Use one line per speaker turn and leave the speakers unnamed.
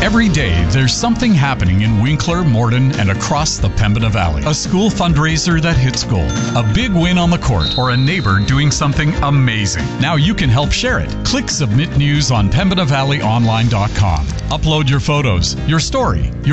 Every day, there's something happening in Winkler, Morden, and across the Pembina Valley. A school fundraiser that hits gold, a big win on the court, or a neighbor doing something amazing. Now you can help share it. Click Submit News on PembinaValleyOnline.com. Upload your photos, your story, your